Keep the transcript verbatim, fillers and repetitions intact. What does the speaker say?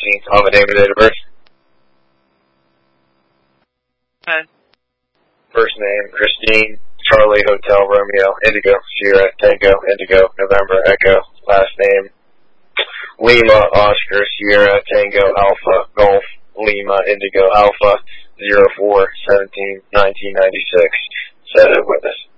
sixteen. On the name and date of birth. Okay. First name, Christine, Charlie, Hotel, Romeo, Indigo, Sierra, Tango, Indigo, November, Echo. Last name, Lima, Oscar, Sierra, Tango, Alpha, Golf, Lima, Indigo, Alpha, zero four seventeen nineteen ninety six. Set it with us.